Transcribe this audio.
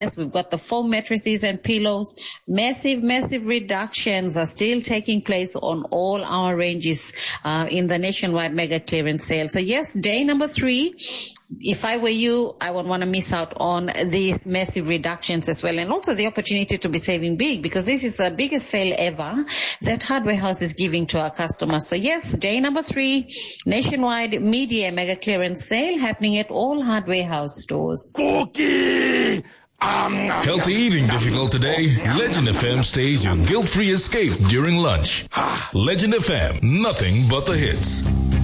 We've got the foam mattresses and pillows. Massive reductions are still taking place on all our ranges in the nationwide mega clearance sale. So yes, day number 3. If I were you, I would want to miss out on these massive reductions as well, and also the opportunity to be saving big, because this is the biggest sale ever that Hardware House is giving to our customers. So yes, day number 3, nationwide media mega clearance sale happening at all Hardware House stores. Cookie! Healthy eating difficult today? Legend FM stays your guilt-free escape during lunch. Legend FM, nothing but the hits.